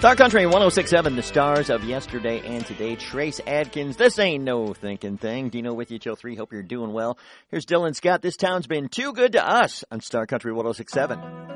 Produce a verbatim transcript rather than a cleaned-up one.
Star Country one oh six point seven, the stars of yesterday and today. Trace Adkins, this ain't no thinking thing. Dino with you till three. Hope you're doing well. Here's Dylan Scott. This town's been too good to us on Star Country one oh six point seven.